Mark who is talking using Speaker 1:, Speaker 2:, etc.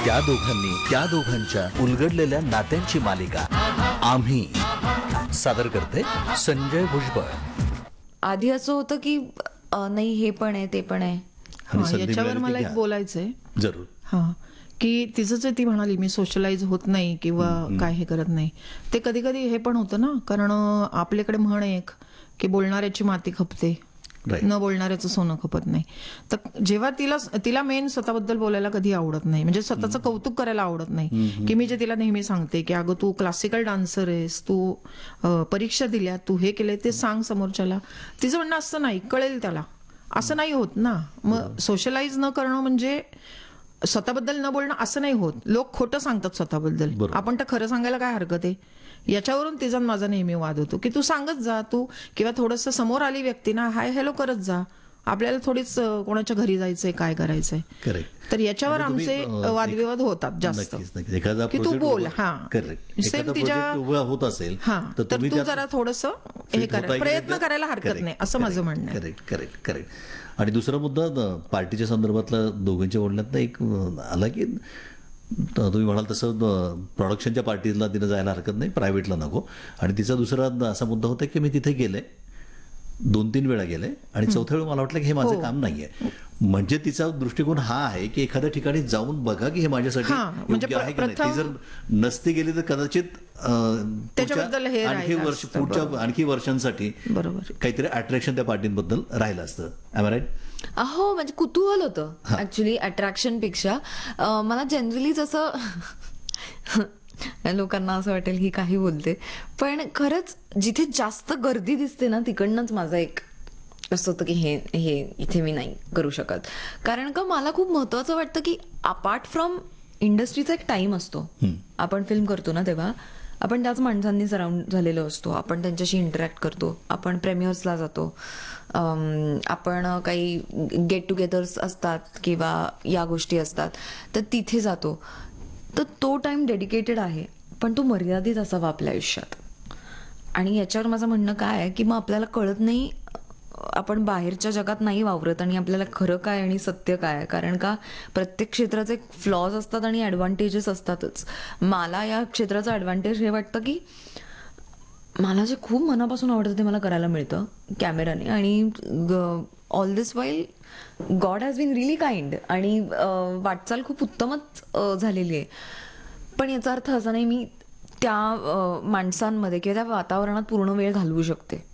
Speaker 1: त्या दोघांनी त्या दोघांच्या उलगडलेल्या नात्यांची मालिका आम्ही सादर करते संजय भुजबळ.
Speaker 2: आधी असं होतं की नाही हे पण आहे ते पण आहे.
Speaker 1: आणि संधी
Speaker 3: याच्यावर
Speaker 1: मिळाली की
Speaker 3: मला एक
Speaker 1: घ्या.
Speaker 3: बोलायचंय.
Speaker 1: जरूर.
Speaker 3: हा, की तिचं जे ती म्हणाली मी सोशलाइज होत नाही किंवा काय हे करत नाही, ते कधी कधी हे पण होतं ना, कारण आपल्याकडे म्हण आहे एक की बोलणाऱ्याची माती खपते,
Speaker 1: Right.
Speaker 3: न बोलणाऱ्याचं सोनं खपत नाही. तर जेव्हा तिला मेन स्वतःबद्दल बोलायला कधी आवडत नाही, म्हणजे स्वतःचं कौतुक करायला आवडत नाही. की मी जे तिला नेहमी सांगते की अगं तू क्लासिकल डान्सर आहेस, तू परीक्षा दिल्या, तू हे केलंय ते सांग समोरच्याला. तिचं म्हणणं असं नाही, कळेल त्याला. असं नाही होत ना. मग सोशलाइज न करणं म्हणजे स्वतःबद्दल न बोलणं असं नाही होत. लोक खोटं सांगतात स्वतःबद्दल,
Speaker 1: बरोबर. आहे.
Speaker 3: आपण तर खरं सांगायला काय हरकत आहे. याच्यावरून तिचा आणि माझा नेहमी वाद होतो की तू सांगत जा, तू किंवा थोडंसं समोर आली व्यक्ती ना, हाय हॅलो करत जा. आपल्याला थोडीच कोणाच्या घरी जायचंय, काय करायचंय.
Speaker 1: करेक्ट.
Speaker 3: तर याच्यावर
Speaker 1: म्हणजे तुम्ही,
Speaker 3: आमचे वादविवाद होतात जास्त.
Speaker 1: नक्कीच नक्कीच. एखादा
Speaker 3: की तू
Speaker 1: project
Speaker 3: बोल.
Speaker 1: उभा-
Speaker 3: हा,
Speaker 1: करेक्ट.
Speaker 3: सेम
Speaker 1: एखादा
Speaker 3: तिच्या
Speaker 1: project उभा होत असेल
Speaker 3: हा, तर
Speaker 1: तुम्ही
Speaker 3: तू
Speaker 1: त्यात
Speaker 3: जरा थोडस हे
Speaker 1: fit
Speaker 3: कर,
Speaker 1: होता की
Speaker 3: प्रयत्न
Speaker 1: नाही
Speaker 3: करायला हरकत
Speaker 1: Correct,
Speaker 3: नाही, असं माझं म्हणणं आहे.
Speaker 1: Correct correct correct. आणि दुसरा मुद्दा पार्टीच्या संदर्भातला दोघांच्या बोलण्यात एक आला की तुम्ही म्हणाल तसं प्रोडक्शनच्या पार्टीला तिनं जायला हरकत नाही, प्रायव्हेटला नको. आणि तिचा दुसरा असा मुद्दा होता की मी तिथे गेले 2-3 वेळा गेले आणि चौथ्या वेळी मला वाटलं की हे माझं
Speaker 3: हो.
Speaker 1: काम नाहीये. म्हणजे तिचा दृष्टिकोन हा आहे की एखाद्या ठिकाणी जाऊन बघा की हे माझ्यासाठी
Speaker 3: हा, म्हणजे
Speaker 1: योग्य आहे की नाही. ती
Speaker 3: प्रथम-
Speaker 1: जर नसती गेली तर कदाचित
Speaker 3: त्याच्याबद्दल हे
Speaker 1: आणखी
Speaker 3: राहिलं
Speaker 1: वर्ष
Speaker 3: असतं.
Speaker 1: पुढच्या
Speaker 3: बरोबर.
Speaker 1: आणखी वर्षांसाठी
Speaker 3: बरोबर.
Speaker 1: काहीतरी अट्रॅक्शन त्या पार्टींबद्दल राहिलं असतं. Am I right?
Speaker 2: हो, म्हणजे कुतूहल होतं ऍक्च्युली अट्रॅक्शन पेक्षा. मला जनरली जसं लोकांना असं वाटेल ही काही बोलते, पण खरंच जिथे जास्त गर्दी दिसते ना तिकडनंच माझं एक असं होतं की हे इथे मी नाही करू शकत. कारण का मला खूप महत्वाचं वाटतं की अपार्ट फ्रॉम इंडस्ट्रीचा एक टाइम असतो. आपण फिल्म करतो ना तेव्हा आपण त्याच माणसांनी सराउंड झालेलो असतो, आपण त्यांच्याशी इंटरॅक्ट करतो, आपण प्रेमियर्सला जातो, आपण काही गेट टुगेदर्स असतात किंवा या गोष्टी असतात तर तिथे जातो. तर तो टाइम डेडिकेटेड आहे, पण तो मर्यादित असावा आपल्या आयुष्यात. आणि याच्यावर माझं म्हणणं काय आहे की मग आपल्याला कळत नाही, आपण बाहेरच्या जगात नाही वावरत आणि आपल्याला खरं काय आणि सत्य काय आहे. कारण का प्रत्येक क्षेत्राचे फ्लॉज असतात आणि ॲडव्हान्टेजेस असतातच. मला या क्षेत्राचं ॲडव्हान्टेज हे वाटतं की मला जे खूप मनापासून आवडतं ते मला करायला मिळतं कॅमेराने. आणि all this while God has bin relief kind आणि वाटचाल खूप उत्तमच झालेली आहे. पण याचा अर्थ असा नाही मी त्या माणसांमध्ये किंवा त्या वातावरणात पूर्ण वेळ घालवू शकते.